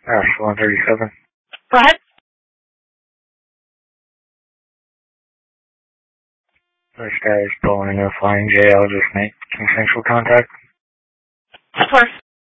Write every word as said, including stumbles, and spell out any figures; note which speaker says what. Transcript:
Speaker 1: Ash one thirty-seven.
Speaker 2: Go ahead.
Speaker 1: This guy is pulling a flying J L, just make consensual contact.
Speaker 2: Of course.